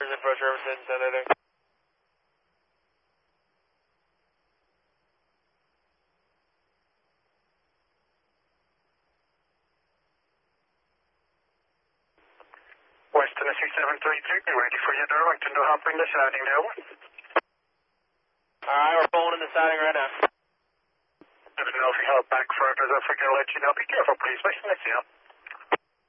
Info services, send anything. West Tennessee 733, ready for your Darlington to hop in the siding now. Alright, we're pulling in the siding right now. I don't know if you hop back further, I forgot to let you know. Be careful, please. Let's see.